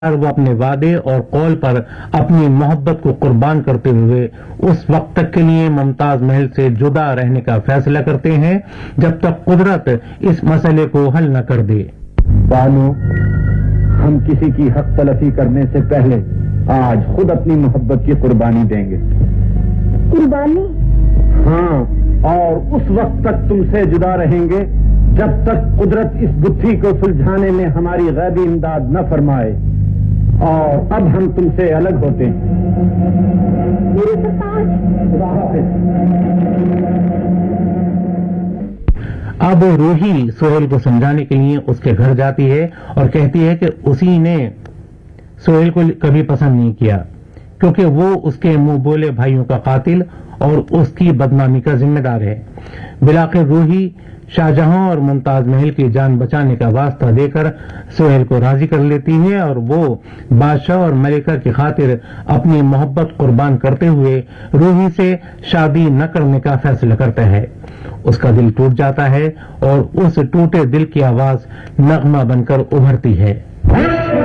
وہ اپنے وعدے اور قول پر اپنی محبت کو قربان کرتے ہوئے اس وقت تک کے لیے ممتاز محل سے جدا رہنے کا فیصلہ کرتے ہیں جب تک قدرت اس مسئلے کو حل نہ کر دے۔ بانو، ہم کسی کی حق تلفی کرنے سے پہلے آج خود اپنی محبت کی قربانی دیں گے۔ قربانی؟ ہاں، اور اس وقت تک تم سے جدا رہیں گے جب تک قدرت اس گتھی کو سلجھانے میں ہماری غیبی امداد نہ فرمائے۔ اور اب ہم تم سے الگ ہوتے ہیں۔ میرے سرتاج، خدا حافظ۔ اب روحی سہیل کو سمجھانے کے لیے اس کے گھر جاتی ہے اور کہتی ہے کہ اسی نے سہیل کو کبھی پسند نہیں کیا کیونکہ وہ اس کے منہ بولے بھائیوں کا قاتل اور اس کی بدنامی کا ذمہ دار ہے۔ بلاخر روحی شاہجہاں اور ممتاز محل کی جان بچانے کا واسطہ دے کر سہیل کو راضی کر لیتی ہے اور وہ بادشاہ اور ملکہ کی خاطر اپنی محبت قربان کرتے ہوئے روحی سے شادی نہ کرنے کا فیصلہ کرتا ہے۔ اس کا دل ٹوٹ جاتا ہے اور اس ٹوٹے دل کی آواز نغمہ بن کر ابھرتی ہے۔